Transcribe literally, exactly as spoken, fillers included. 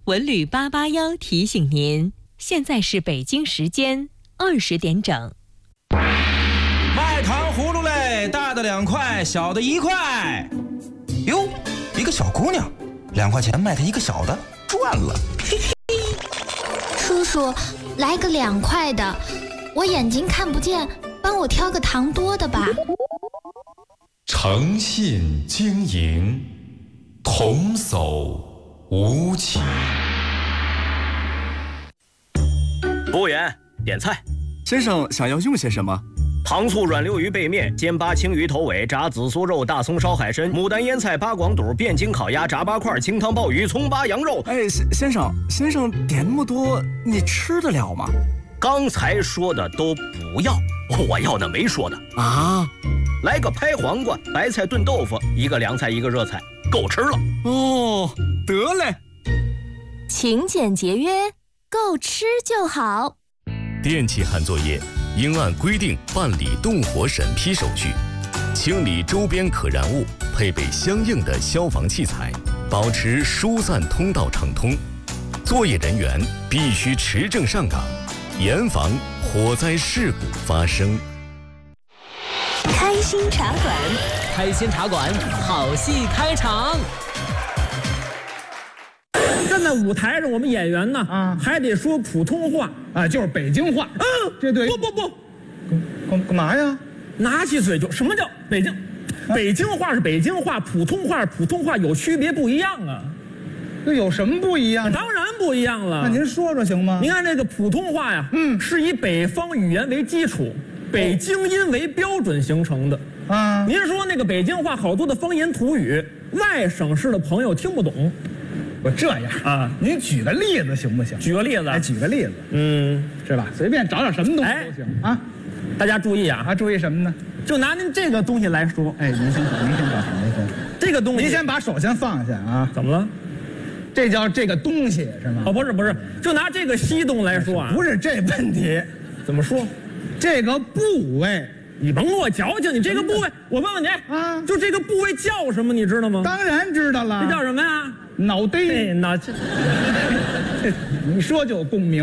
文旅八八幺提醒您，现在是北京时间二十点整。 卖糖葫芦嘞，大的两块，小的一块。哟，一个小姑娘，两块钱卖她一个小的，赚了。嘿嘿。 叔叔，来个两块的，我眼睛看不见，帮我挑个糖多的吧。 诚信经营，童叟无欺。 服务员，点菜。 先生想要用些什么？ 糖醋软溜鱼背面、煎八青鱼头尾、炸紫苏肉、大葱烧海参、牡丹腌菜、八广肚、便筋烤鸭、炸八块、清汤鲍鱼、葱八羊肉。 哎，先生，先生点那么多，你吃得了吗？ 刚才说的都不要，我要的没说的啊。 来个拍黄瓜、白菜炖豆腐，一个凉菜，一个热菜，够吃了。 哦，得嘞。 勤俭节约，够吃就好。 电气焊作业应按规定办理动火审批手续，清理周边可燃物，配备相应的消防器材，保持疏散通道畅通。作业人员必须持证上岗，严防火灾事故发生。 开心茶馆， 开心茶馆，好戏开场。 站在舞台上，我们演员呢啊，还得说普通话啊，就是北京话。 嗯， 这对。 不不不， 干干嘛呀？ 拿起嘴就什么叫北京？北京话是北京话，普通话是普通话，有区别不一样啊。 这有什么不一样？ 当然不一样了。 那您说说行吗？ 您看这个普通话呀，嗯，是以北方语言为基础，北京音为标准形成的啊。您说那个北京话好多的方言土语，外省市的朋友听不懂。 我这样啊， 您举个例子行不行？ 举个例子， 哎，举个例子， 嗯， 是吧？随便找点什么东西都行、哎、啊。 大家注意啊， 啊，注意什么呢？ 就拿您这个东西来说， 哎，您先找，您先找什么先？ 这个东西， 您先把手先放下啊。 怎么了？ 这叫这个东西是吗？ 哦，不是不是，就拿这个西东来说啊， 不是这问题， 怎么说？ 这个部位。 你甭给我矫情，你这个部位，我问问你啊，就这个部位叫什么？你知道吗？ 当然知道了， 这叫什么呀？ 脑袋。 对，脑。 你说就有共鸣。